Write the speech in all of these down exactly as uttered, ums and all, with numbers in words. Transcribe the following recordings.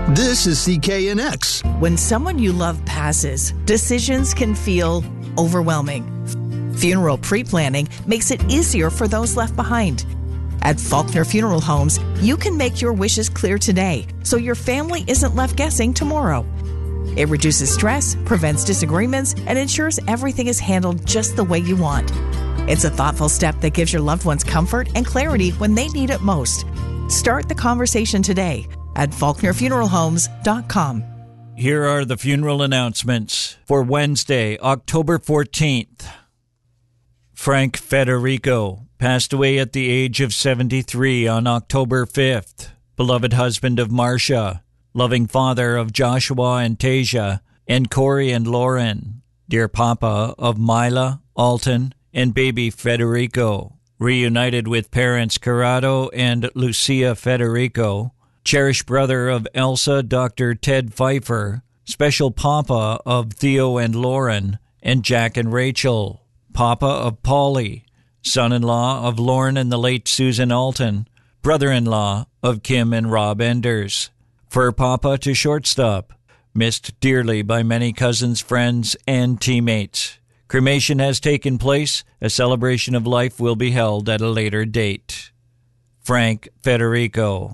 This is C K N X. When someone you love passes, decisions can feel overwhelming. Funeral pre-planning makes it easier for those left behind. At Faulkner Funeral Homes, you can make your wishes clear today so your family isn't left guessing tomorrow. It reduces stress, prevents disagreements, and ensures everything is handled just the way you want. It's a thoughtful step that gives your loved ones comfort and clarity when they need it most. Start the conversation today at faulkner funeral homes dot com. Here are the funeral announcements for Wednesday, October fourteenth. Frank Federico passed away at the age of seventy-three on October fifth. Beloved husband of Marcia, loving father of Joshua and Tasia, and Corey and Lauren. Dear Papa of Mila, Alton, and baby Federico. Reunited with parents Corrado and Lucia Federico. Cherished brother of Elsa, Doctor Ted Pfeiffer. Special Papa of Theo and Lauren, and Jack and Rachel. Papa of Polly. Son-in-law of Lauren and the late Susan Alton. Brother-in-law of Kim and Rob Enders. Fur Papa to shortstop. Missed dearly by many cousins, friends, and teammates. Cremation has taken place. A celebration of life will be held at a later date. Frank Federico.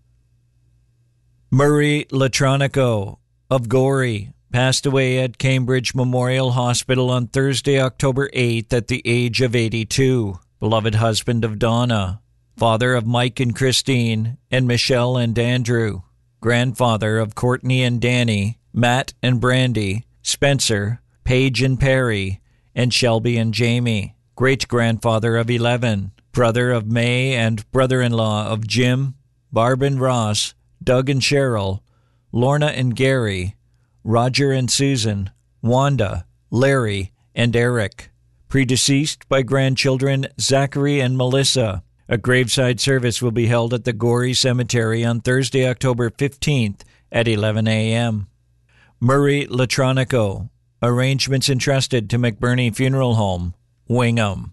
Murray Latronico of Gorey passed away at Cambridge Memorial Hospital on Thursday, October eighth at the age of eighty-two. Beloved husband of Donna. Father of Mike and Christine, and Michelle and Andrew. Grandfather of Courtney and Danny, Matt and Brandy, Spencer, Paige and Perry, and Shelby and Jamie. Great-grandfather of eleven. Brother of May and brother-in-law of Jim, Barb and Ross, Doug and Cheryl, Lorna and Gary, Roger and Susan, Wanda, Larry, and Eric. Predeceased by grandchildren Zachary and Melissa. A graveside service will be held at the Gorey Cemetery on Thursday, October fifteenth at eleven a.m. Murray Latronico. Arrangements entrusted to McBurney Funeral Home, Wingham.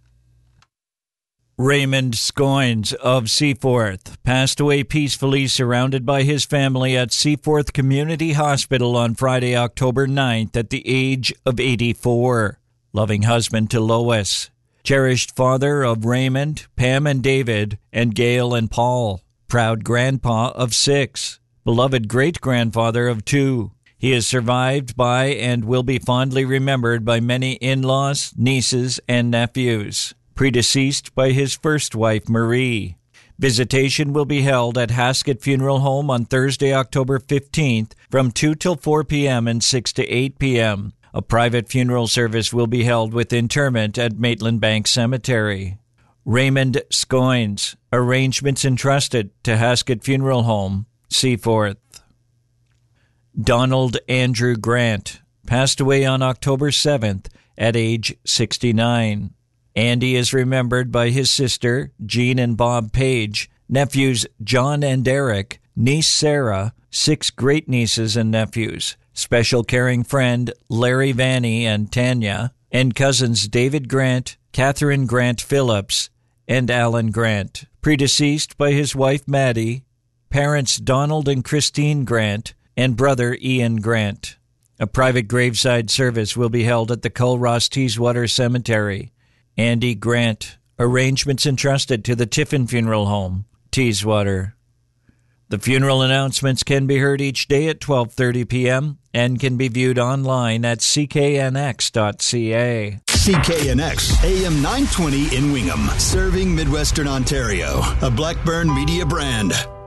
Raymond Scoynes of Seaforth passed away peacefully surrounded by his family at Seaforth Community Hospital on Friday, October ninth at the age of eighty-four. Loving husband to Lois. Cherished father of Raymond, Pam and David, and Gail and Paul. Proud grandpa of six. Beloved great-grandfather of two. He is survived by and will be fondly remembered by many in-laws, nieces, and nephews. Predeceased by his first wife, Marie. Visitation will be held at Haskett Funeral Home on Thursday, October fifteenth from two till four p.m. and six to eight p.m. A private funeral service will be held with interment at Maitland Bank Cemetery. Raymond Scoynes. Arrangements entrusted to Haskett Funeral Home, Seaforth. Donald Andrew Grant passed away on October seventh at age sixty-nine. Andy is remembered by his sister, Jean and Bob Page, nephews John and Eric, niece Sarah, six great-nieces and nephews, special caring friend Larry Vanny and Tanya, and cousins David Grant, Catherine Grant Phillips, and Alan Grant. Predeceased by his wife Maddie, parents Donald and Christine Grant, and brother Ian Grant. A private graveside service will be held at the Culross Teeswater Cemetery. Andy Grant. Arrangements entrusted to the Tiffin Funeral Home, Teeswater. The funeral announcements can be heard each day at twelve thirty p.m. and can be viewed online at c k n x dot c a. C K N X, A M nine twenty in Wingham, serving Midwestern Ontario, a Blackburn Media brand.